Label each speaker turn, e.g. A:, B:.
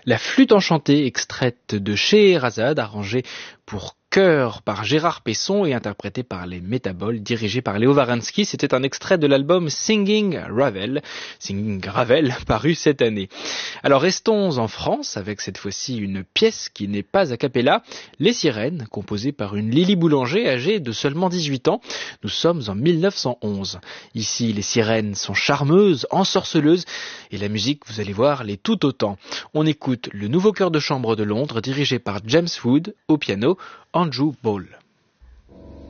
A: La flûte enchantée, extraite de Scheherazade, arrangée pour chœur par Gérard Pesson et interprétée par les Métaboles, dirigée par Léo Waransky. C'était un extrait de l'album Singing Ravel, paru cette année. Alors restons en France avec cette fois-ci une pièce qui n'est pas a cappella, Les Sirènes, composée par une Lily Boulanger âgée de seulement 18 ans. Nous sommes en 1911. Ici, les sirènes sont charmeuses, ensorceleuses, et la musique, vous allez voir, l'est tout autant. On écoute le nouveau chœur de chambre de Londres, dirigé par James Wood, au piano, Andrew Ball.